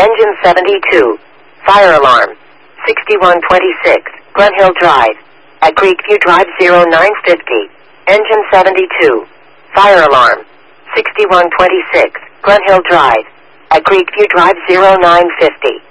Engine 72. Fire alarm. 6126. Glen Hill Drive. At Creekview Drive 0950. Engine 72. Fire alarm. 6126. Glen Hill Drive. At Creekview Drive 0950.